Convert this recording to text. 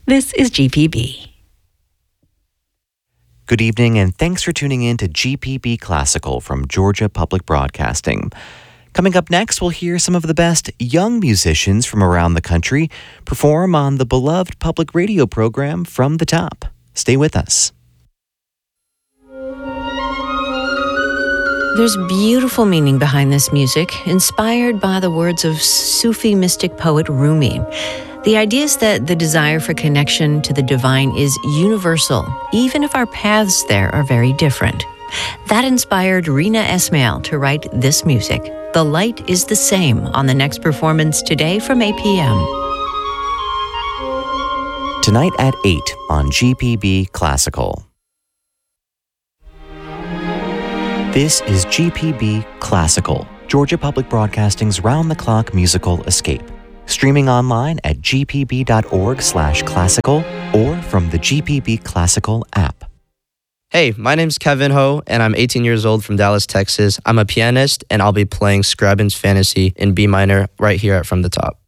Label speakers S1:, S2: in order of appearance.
S1: This is GPB.
S2: Good evening, and thanks for tuning in to GPB Classical from Georgia Public Broadcasting. Coming up next, we'll hear some of the best young musicians from around the country perform on the beloved public radio program From the Top. Stay with us.
S1: There's beautiful meaning behind this music, inspired by the words of Sufi mystic poet Rumi. The idea is that the desire for connection to the divine is universal, even if our paths there are very different. That inspired Rina Esmail to write this music. The Light is the Same on the next performance today from 8 p.m.
S2: Tonight at 8 on GPB Classical. This is GPB Classical, Georgia Public Broadcasting's round-the-clock musical escape. Streaming online at gpb.org/classical or from the GPB Classical app.
S3: Hey, my name's Kevin Ho, and I'm 18 years old from Dallas, Texas. I'm a pianist, and I'll be playing Scriabin's Fantasy in B minor right here at From the Top.